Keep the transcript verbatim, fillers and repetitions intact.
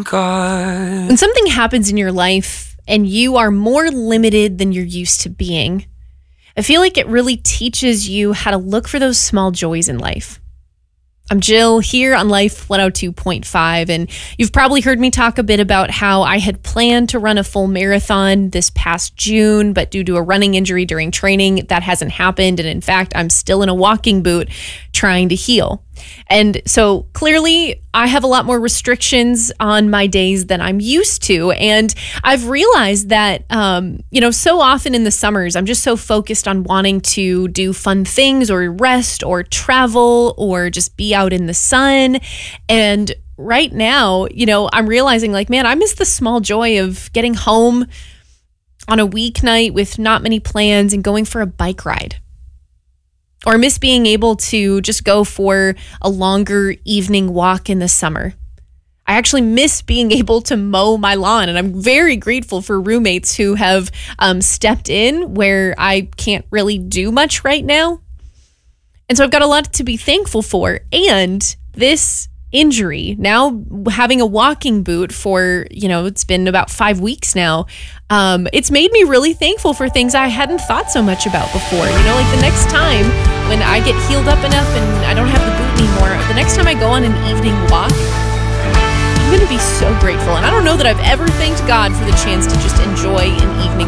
God. When something happens in your life and you are more limited than you're used to being, I feel like it really teaches you how to look for those small joys in life. I'm Jill here on Life one oh two point five, and you've probably heard me talk a bit about how I had planned to run a full marathon this past June, but due to a running injury during training, that hasn't happened. And in fact, I'm still in a walking boot trying to heal. And so clearly I have a lot more restrictions on my days than I'm used to. And I've realized that, um, you know, so often in the summers, I'm just so focused on wanting to do fun things or rest or travel or just be out in the sun. And right now, you know, I'm realizing like, man, I miss the small joy of getting home on a weeknight with not many plans and going for a bike ride. Or miss being able to just go for a longer evening walk in the summer. I actually miss being able to mow my lawn, and I'm very grateful for roommates who have um, stepped in where I can't really do much right now. And so I've got a lot to be thankful for. And this injury, now having a walking boot for, you know, it's been about five weeks now, um, it's made me really thankful for things I hadn't thought so much about before. You know, like the next time when I get healed up enough and I don't have the boot anymore, the next time I go on an evening walk, I'm going to be so grateful. And I don't know that I've ever thanked God for the chance to just enjoy an evening